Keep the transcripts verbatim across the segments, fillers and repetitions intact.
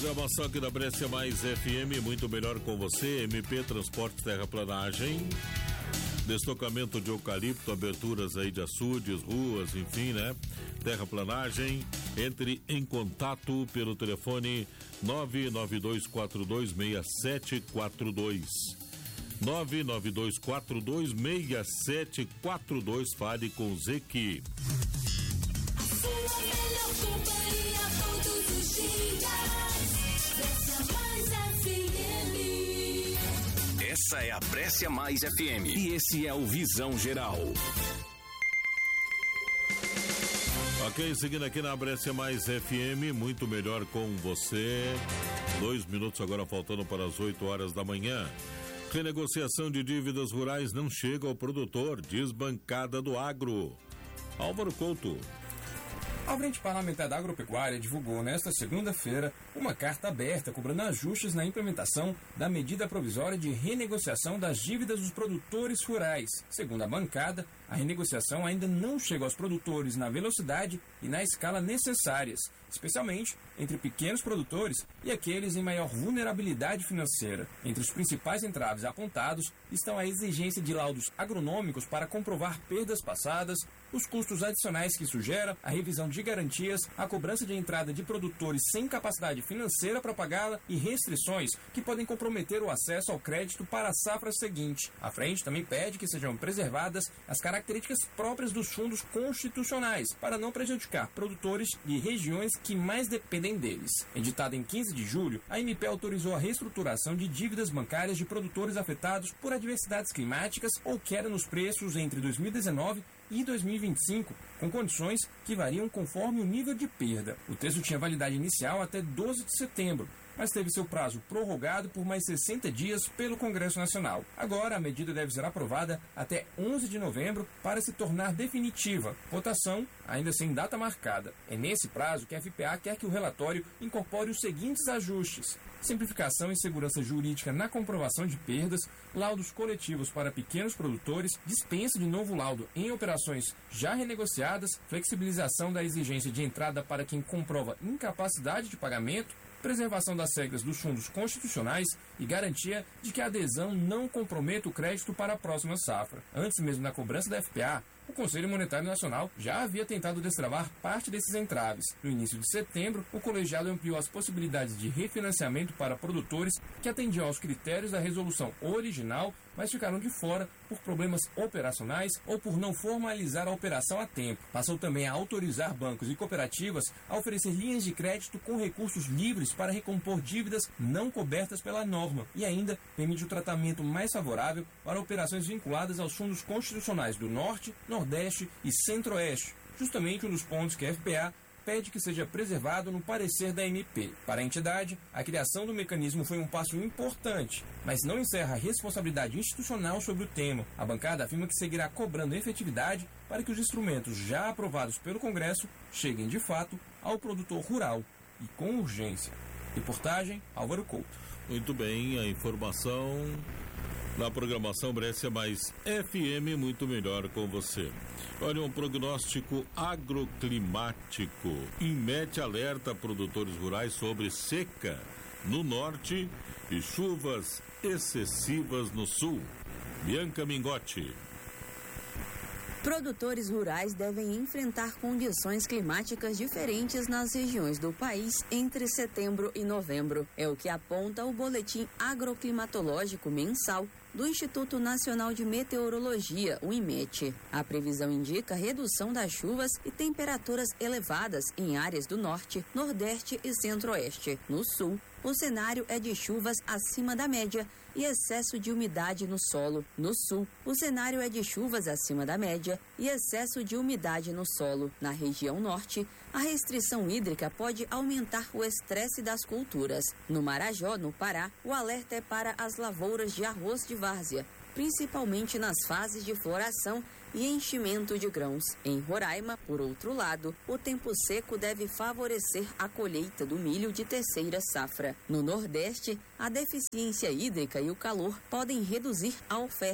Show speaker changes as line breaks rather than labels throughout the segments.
Programação aqui da Brescia Mais F M, muito melhor com você. M P Transporte Terraplanagem, destocamento de eucalipto, aberturas aí de açudes, ruas, enfim, né? Terraplanagem. Entre em contato pelo telefone nove nove dois quatro dois seis sete quatro dois. nove nove dois quatro dois seis sete quatro dois. Fale com Zequi.
Essa é a Brescia Mais F M e esse é o Visão Geral.
Ok, seguindo aqui na Brescia Mais F M, muito melhor com você. Dois minutos agora faltando para as oito horas da manhã. Renegociação de dívidas rurais não chega ao produtor, diz bancada do agro. Álvaro Couto.
A Frente Parlamentar da Agropecuária divulgou nesta segunda-feira uma carta aberta cobrando ajustes na implementação da medida provisória de renegociação das dívidas dos produtores rurais. Segundo a bancada, a renegociação ainda não chega aos produtores na velocidade e na escala necessárias, especialmente entre pequenos produtores e aqueles em maior vulnerabilidade financeira. Entre os principais entraves apontados estão a exigência de laudos agronômicos para comprovar perdas passadas, os custos adicionais que isso gera, a revisão de garantias, a cobrança de entrada de produtores sem capacidade financeira para pagá-la e restrições que podem comprometer o acesso ao crédito para a safra seguinte. A frente também pede que sejam preservadas as características próprias dos fundos constitucionais para não prejudicar produtores de regiões que mais dependem deles. Editada em quinze de julho, a M P autorizou a reestruturação de dívidas bancárias de produtores afetados por adversidades climáticas ou queda nos preços entre dois mil e dezenove e dois mil e vinte e cinco, com condições que variam conforme o nível de perda. O texto tinha validade inicial até doze de setembro, mas teve seu prazo prorrogado por mais sessenta dias pelo Congresso Nacional. Agora, a medida deve ser aprovada até onze de novembro para se tornar definitiva. Votação ainda sem data marcada. É nesse prazo que a F P A quer que o relatório incorpore os seguintes ajustes: simplificação e segurança jurídica na comprovação de perdas, laudos coletivos para pequenos produtores, dispensa de novo laudo em operações já renegociadas, flexibilização da exigência de entrada para quem comprova incapacidade de pagamento, preservação das regras dos fundos constitucionais e garantia de que a adesão não comprometa o crédito para a próxima safra. Antes mesmo da cobrança da F P A, o Conselho Monetário Nacional já havia tentado destravar parte desses entraves. No início de setembro, o colegiado ampliou as possibilidades de refinanciamento para produtores que atendiam aos critérios da resolução original, mas ficaram de fora por problemas operacionais ou por não formalizar a operação a tempo. Passou também a autorizar bancos e cooperativas a oferecer linhas de crédito com recursos livres para recompor dívidas não cobertas pela norma e ainda permite o tratamento mais favorável para operações vinculadas aos fundos constitucionais do Norte, Nordeste e Centro-Oeste, justamente um dos pontos que a F P A pede que seja preservado no parecer da M P. Para a entidade, a criação do mecanismo foi um passo importante, mas não encerra a responsabilidade institucional sobre o tema. A bancada afirma que seguirá cobrando efetividade para que os instrumentos já aprovados pelo Congresso cheguem de fato ao produtor rural e com urgência. Reportagem Álvaro Couto.
Muito bem, a informação na programação Brescia Mais F M, muito melhor com você. Olha, um prognóstico agroclimático. Inmet alerta produtores rurais sobre seca no norte e chuvas excessivas no sul. Bianca Mingotti.
Produtores rurais devem enfrentar condições climáticas diferentes nas regiões do país entre setembro e novembro. É o que aponta o Boletim Agroclimatológico Mensal do Instituto Nacional de Meteorologia, o IMET. A previsão indica redução das chuvas e temperaturas elevadas em áreas do norte, nordeste e centro-oeste. No sul, o cenário é de chuvas acima da média e excesso de umidade no solo. No sul, o cenário é de chuvas acima da média e excesso de umidade no solo. Na região norte, a restrição hídrica pode aumentar o estresse das culturas. No Marajó, no Pará, o alerta é para as lavouras de arroz de várzea, principalmente nas fases de floração e enchimento de grãos. Em Roraima, por outro lado, o tempo seco deve favorecer a colheita do milho de terceira safra. No Nordeste, a deficiência hídrica e o calor podem reduzir a oferta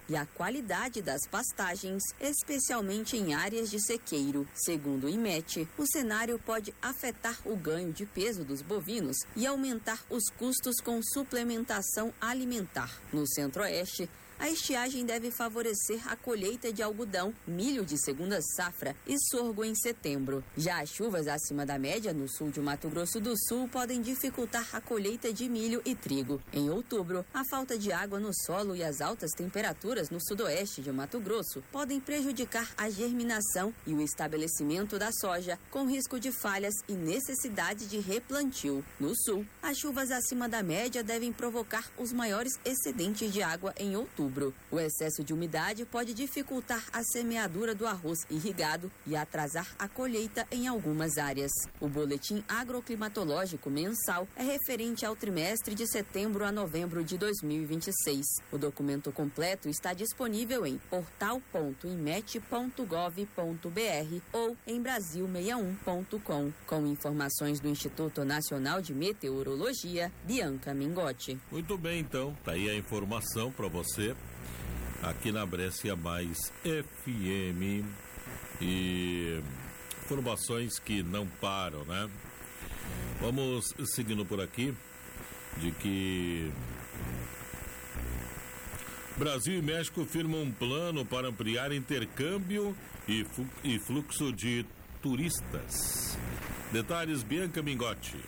e a qualidade das pastagens, especialmente em áreas de sequeiro. Segundo o IMET, o cenário pode afetar o ganho de peso dos bovinos e aumentar os custos com suplementação alimentar. No Centro-Oeste, a estiagem deve favorecer a colheita de algodão, milho de segunda safra e sorgo em setembro. Já as chuvas acima da média no sul de Mato Grosso do Sul podem dificultar a colheita de milho e trigo. Em outubro, a falta de água no solo e as altas temperaturas no sudoeste de Mato Grosso podem prejudicar a germinação e o estabelecimento da soja, com risco de falhas e necessidade de replantio. No sul, as chuvas acima da média devem provocar os maiores excedentes de água em outubro. O excesso de umidade pode dificultar a semeadura do arroz irrigado e atrasar a colheita em algumas áreas. O boletim agroclimatológico mensal é referente ao trimestre de setembro a novembro de dois mil e vinte e seis. O documento completo está disponível em portal ponto imet ponto gov ponto br ou em brasil sessenta e um ponto com. Com informações do Instituto Nacional de Meteorologia, Bianca Mingotti.
Muito bem, então, tá aí a informação para você aqui na Brescia Mais F M, e informações que não param, né? Vamos seguindo por aqui, de que Brasil e México firmam um plano para ampliar intercâmbio e, fu- e fluxo de turistas. Detalhes, Bianca Mingotti.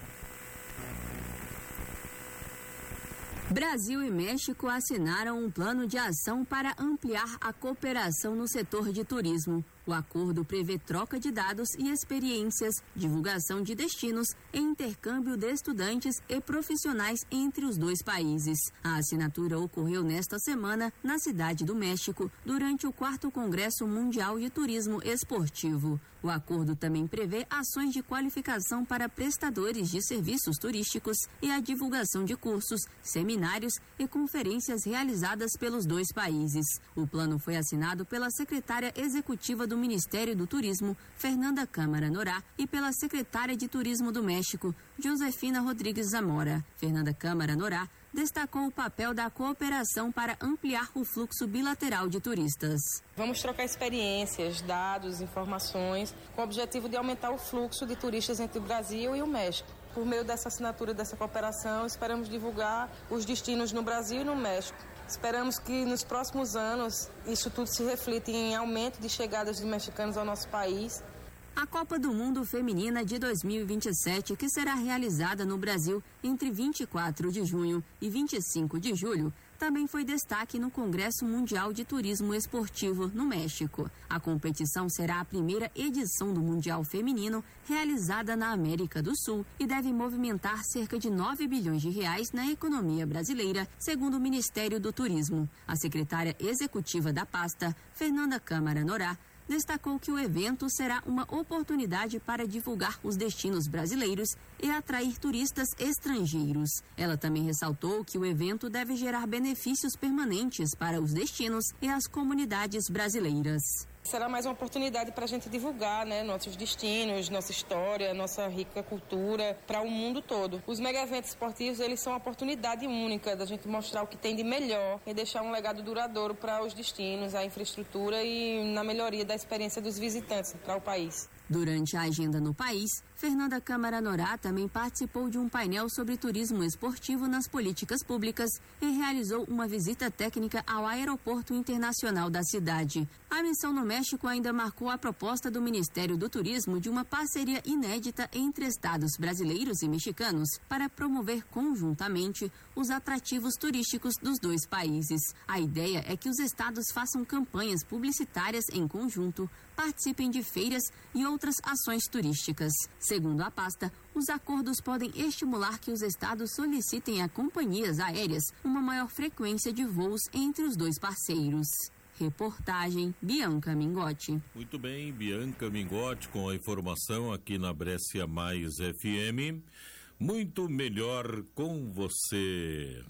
Brasil e México assinaram um plano de ação para ampliar a cooperação no setor de turismo. O acordo prevê troca de dados e experiências, divulgação de destinos e intercâmbio de estudantes e profissionais entre os dois países. A assinatura ocorreu nesta semana na Cidade do México, durante o quarto Congresso Mundial de Turismo Esportivo. O acordo também prevê ações de qualificação para prestadores de serviços turísticos e a divulgação de cursos, seminários e conferências realizadas pelos dois países. O plano foi assinado pela secretária executiva do Ministério do Turismo, Fernanda Câmara Norá, e pela secretária de Turismo do México, Josefina Rodrigues Zamora. Fernanda Câmara Norá destacou o papel da cooperação para ampliar o fluxo bilateral de turistas.
Vamos trocar experiências, dados, informações, com o objetivo de aumentar o fluxo de turistas entre o Brasil e o México. Por meio dessa assinatura, dessa cooperação, esperamos divulgar os destinos no Brasil e no México. Esperamos que nos próximos anos isso tudo se reflita em aumento de chegadas de mexicanos ao nosso país.
A Copa do Mundo Feminina de dois mil e vinte e sete, que será realizada no Brasil entre vinte e quatro de junho e vinte e cinco de julho, também foi destaque no Congresso Mundial de Turismo Esportivo, no México. A competição será a primeira edição do Mundial Feminino realizada na América do Sul e deve movimentar cerca de nove bilhões de reais na economia brasileira, segundo o Ministério do Turismo. A secretária executiva da pasta, Fernanda Câmara Norá, destacou que o evento será uma oportunidade para divulgar os destinos brasileiros e atrair turistas estrangeiros. Ela também ressaltou que o evento deve gerar benefícios permanentes para os destinos e as comunidades brasileiras.
Será mais uma oportunidade para a gente divulgar, né, nossos destinos, nossa história, nossa rica cultura para o mundo todo. Os mega eventos esportivos, eles são uma oportunidade única da gente mostrar o que tem de melhor e deixar um legado duradouro para os destinos, a infraestrutura e na melhoria da experiência dos visitantes para o país.
Durante a agenda no país, Fernanda Câmara Norá também participou de um painel sobre turismo esportivo nas políticas públicas e realizou uma visita técnica ao Aeroporto Internacional da cidade. A missão no México ainda marcou a proposta do Ministério do Turismo de uma parceria inédita entre estados brasileiros e mexicanos para promover conjuntamente os atrativos turísticos dos dois países. A ideia é que os estados façam campanhas publicitárias em conjunto, participem de feiras e outras ações turísticas. Segundo a pasta, os acordos podem estimular que os estados solicitem a companhias aéreas uma maior frequência de voos entre os dois parceiros. Reportagem Bianca Mingotti.
Muito bem, Bianca Mingotti com a informação aqui na Brescia Mais F M. Muito melhor com você.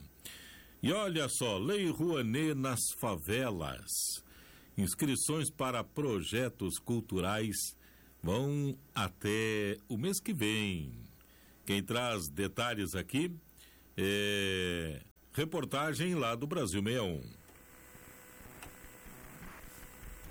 E olha só, Lei Rouanet nas favelas. Inscrições para projetos culturais vão até o mês que vem. Quem traz detalhes aqui é reportagem lá do Brasil sessenta e um.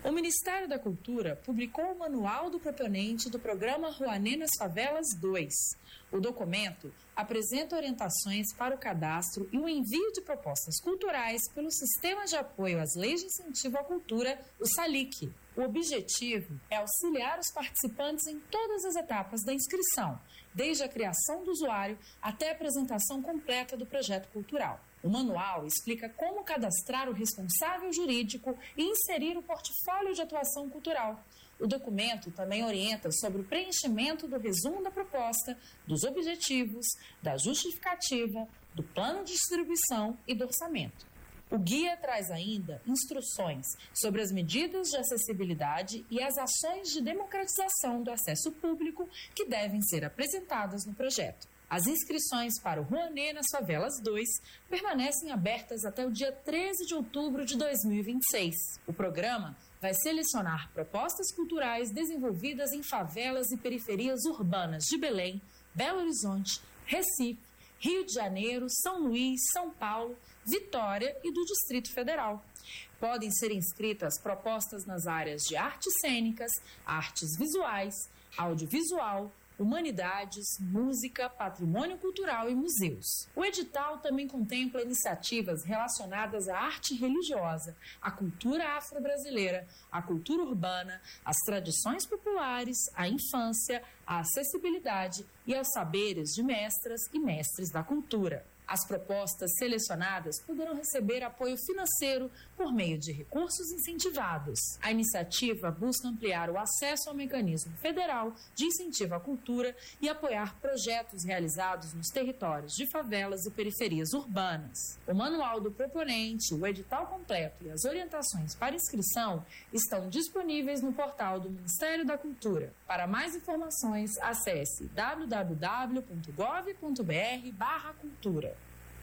O Ministério da Cultura publicou o Manual do Proponente do Programa Rouanet nas Favelas dois. O documento apresenta orientações para o cadastro e o envio de propostas culturais pelo Sistema de Apoio às Leis de Incentivo à Cultura, o SALIC. O objetivo é auxiliar os participantes em todas as etapas da inscrição, desde a criação do usuário até a apresentação completa do projeto cultural. O manual explica como cadastrar o responsável jurídico e inserir o portfólio de atuação cultural. O documento também orienta sobre o preenchimento do resumo da proposta, dos objetivos, da justificativa, do plano de distribuição e do orçamento. O guia traz ainda instruções sobre as medidas de acessibilidade e as ações de democratização do acesso público que devem ser apresentadas no projeto. As inscrições para o Rouanet nas Favelas dois permanecem abertas até o dia treze de outubro de dois mil e vinte e seis. O programa vai selecionar propostas culturais desenvolvidas em favelas e periferias urbanas de Belém, Belo Horizonte, Recife, Rio de Janeiro, São Luís, São Paulo, Vitória e do Distrito Federal. Podem ser inscritas propostas nas áreas de artes cênicas, artes visuais, audiovisual, humanidades, música, patrimônio cultural e museus. O edital também contempla iniciativas relacionadas à arte religiosa, à cultura afro-brasileira, à cultura urbana, às tradições populares, à infância, à acessibilidade e aos saberes de mestras e mestres da cultura. As propostas selecionadas poderão receber apoio financeiro por meio de recursos incentivados. A iniciativa busca ampliar o acesso ao mecanismo federal de incentivo à cultura e apoiar projetos realizados nos territórios de favelas e periferias urbanas. O Manual do Proponente, o edital completo e as orientações para inscrição estão disponíveis no portal do Ministério da Cultura. Para mais informações, acesse w w w ponto gov ponto b r barra cultura.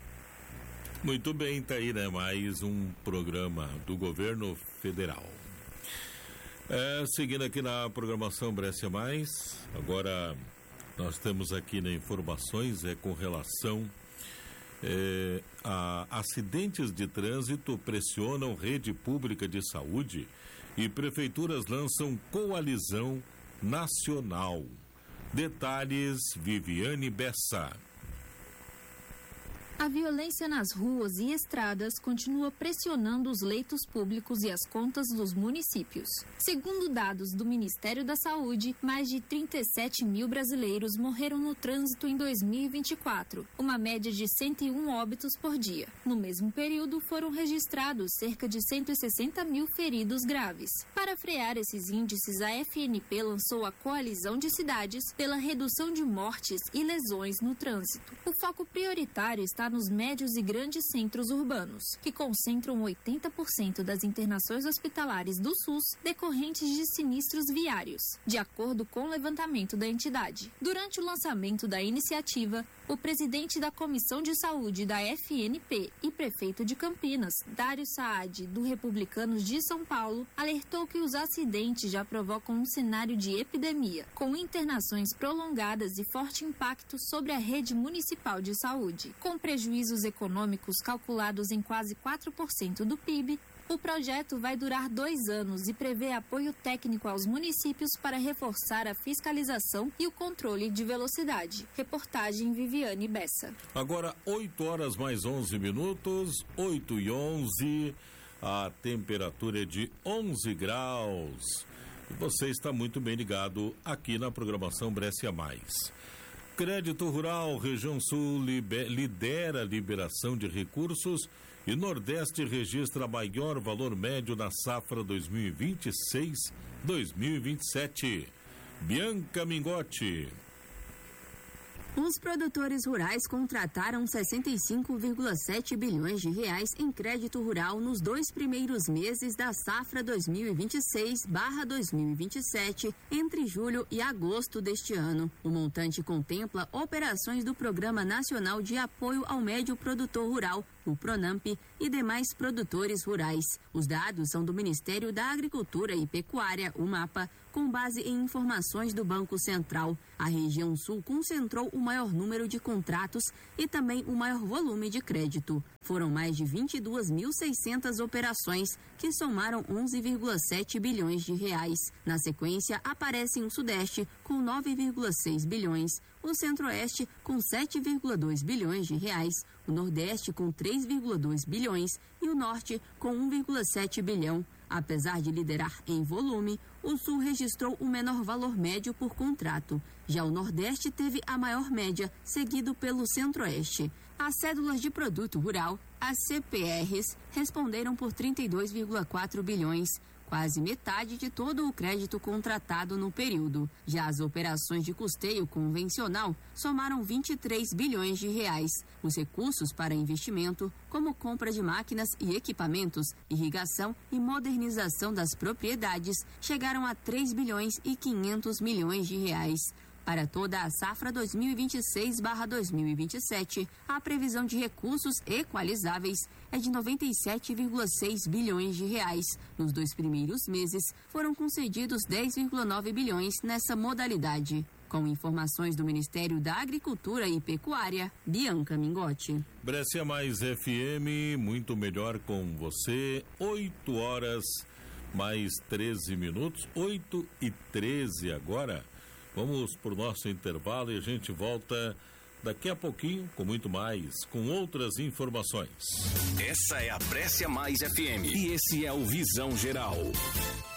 Muito bem, tá aí, né? Mais um programa do governo federal. É, seguindo aqui na programação Brescia Mais, agora nós temos aqui, né, informações é, com relação é, a acidentes de trânsito pressionam rede pública de saúde e prefeituras lançam coalizão nacional. Detalhes, Viviane Bessa.
A violência nas ruas e estradas continua pressionando os leitos públicos e as contas dos municípios. Segundo dados do Ministério da Saúde, mais de trinta e sete mil brasileiros morreram no trânsito em dois mil e vinte e quatro, uma média de cento e um óbitos por dia. No mesmo período, foram registrados cerca de cento e sessenta mil feridos graves. Para frear esses índices, a F N P lançou a Coalizão de Cidades pela redução de mortes e lesões no trânsito. O foco prioritário está nos médios e grandes centros urbanos, que concentram oitenta por cento das internações hospitalares do SUS decorrentes de sinistros viários, de acordo com o levantamento da entidade. Durante o lançamento da iniciativa, o presidente da Comissão de Saúde da F N P e prefeito de Campinas, Dário Saad, do Republicanos de São Paulo, alertou que os acidentes já provocam um cenário de epidemia, com internações prolongadas e forte impacto sobre a rede municipal de saúde. Com prejuízos econômicos calculados em quase quatro por cento do P I B, o projeto vai durar dois anos e prevê apoio técnico aos municípios para reforçar a fiscalização e o controle de velocidade. Reportagem Viviane Bessa.
Agora, oito horas mais onze minutos, oito e onze, a temperatura é de onze graus. Você está muito bem ligado aqui na programação Brescia Mais. Crédito Rural, Região Sul lidera a liberação de recursos e Nordeste registra maior valor médio na safra dois mil e vinte e seis dois mil e vinte e sete. Bianca Mingotti.
Os produtores rurais contrataram sessenta e cinco vírgula sete bilhões de reais em crédito rural nos dois primeiros meses da safra dois mil e vinte e seis barra dois mil e vinte e sete, entre julho e agosto deste ano. O montante contempla operações do Programa Nacional de Apoio ao Médio Produtor Rural, o PRONAMP, e demais produtores rurais. Os dados são do Ministério da Agricultura e Pecuária, o MAPA. com base em informações do Banco Central. A região sul concentrou o maior número de contratos e também o maior volume de crédito. Foram mais de vinte e duas mil e seiscentas operações que somaram onze vírgula sete bilhões de reais. Na sequência, aparecem o Sudeste com nove vírgula seis bilhões, o Centro-Oeste com sete vírgula dois bilhões de reais, o Nordeste com três vírgula dois bilhões e o Norte com um vírgula sete bilhão. Apesar de liderar em volume, o Sul registrou o menor valor médio por contrato. Já o Nordeste teve a maior média, seguido pelo Centro-Oeste. As cédulas de produto rural, as C P Rs, responderam por trinta e dois vírgula quatro bilhões, quase metade de todo o crédito contratado no período. Já as operações de custeio convencional somaram vinte e três bilhões de reais. Os recursos para investimento, como compra de máquinas e equipamentos, irrigação e modernização das propriedades, chegaram a três bilhões e quinhentos milhões de reais. Para toda a safra dois mil e vinte e seis barra dois mil e vinte e sete, a previsão de recursos equalizáveis é de noventa e sete vírgula seis bilhões de reais. Nos dois primeiros meses, foram concedidos dez vírgula nove bilhões nessa modalidade. Com informações do Ministério da Agricultura e Pecuária, Bianca Mingotti.
Brescia Mais F M, muito melhor com você, oito horas mais treze minutos, oito e treze agora. Vamos para o nosso intervalo e a gente volta daqui a pouquinho com muito mais, com outras informações.
Essa é a Brescia Mais F M e esse é o Visão Geral.